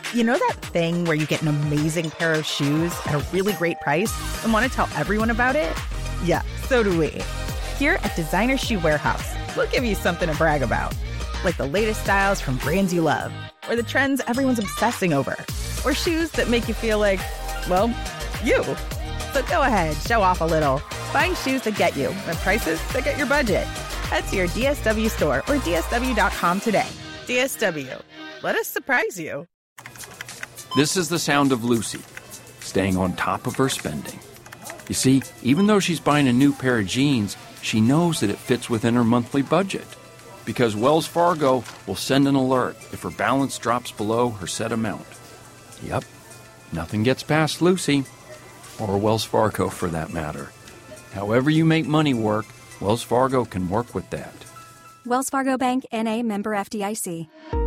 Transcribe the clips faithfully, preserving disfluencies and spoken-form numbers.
You know that thing where you get an amazing pair of shoes at a really great price and want to tell everyone about it? Yeah, so do we. Here at Designer Shoe Warehouse, we'll give you something to brag about, like the latest styles from brands you love, or the trends everyone's obsessing over, or shoes that make you feel like, well, you. So go ahead, show off a little. Find shoes that get you at prices that get your budget. Head to your D S W store or D S W dot com today. D S W. Let us surprise you. This is the sound of Lucy, staying on top of her spending. You see, even though she's buying a new pair of jeans, she knows that it fits within her monthly budget. Because Wells Fargo will send an alert if her balance drops below her set amount. Yep, nothing gets past Lucy, or Wells Fargo for that matter. However you make money work, Wells Fargo can work with that. Wells Fargo Bank, N A, member F D I C.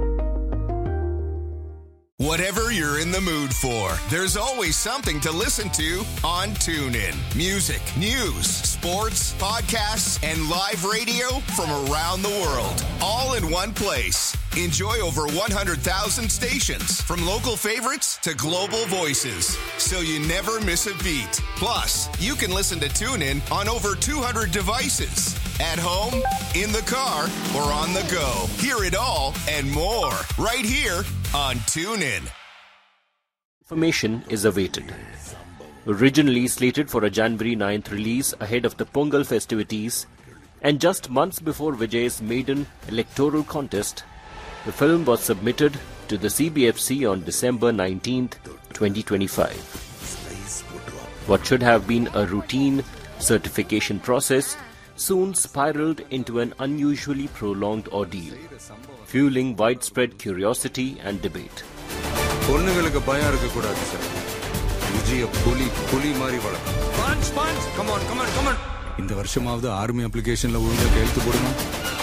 Whatever you're in the mood for, there's always something to listen to on TuneIn. Music, news, sports, podcasts, and live radio from around the world, all in one place. Enjoy over one hundred thousand stations, from local favorites to global voices, so you never miss a beat. Plus, you can listen to TuneIn on over two hundred devices. At home, in the car, or on the go. Hear it all and more right here on TuneIn. Information is awaited. Originally slated for a January ninth release ahead of the Pongal festivities, and just months before Vijay's maiden electoral contest, the film was submitted to the C B F C on December nineteenth, twenty twenty-five. What should have been a routine certification process soon spiraled into an unusually prolonged ordeal, fueling widespread curiosity and debate. பொண்ணுங்களுக்கு பயம் இருக்க கூடாது sir. Vijaya புலி புலி மாதிரி வளர்க்கும். Punch punch come on come on come on. இந்த வருஷமாவது army அப்ளிகேஷன்ல ஒழுங்கா கையெழுத்து போடுங்க.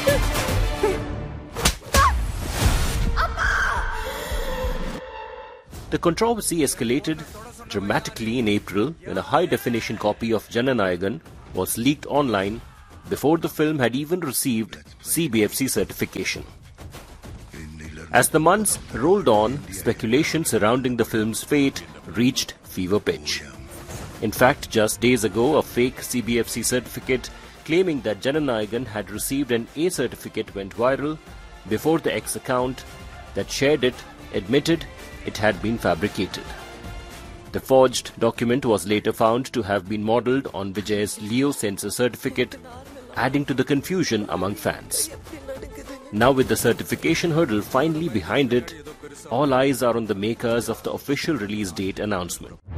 The controversy escalated dramatically in April when a high-definition copy of Jananayagan was leaked online before the film had even received C B F C certification. As the months rolled on, speculation surrounding the film's fate reached fever pitch. In fact, just days ago, a fake C B F C certificate claiming that Jananayagan had received an A certificate went viral before the X account that shared it admitted it had been fabricated. The forged document was later found to have been modelled on Vijay's Leo Sensor certificate, adding to the confusion among fans. Now with the certification hurdle finally behind it, all eyes are on the makers of the official release date announcement.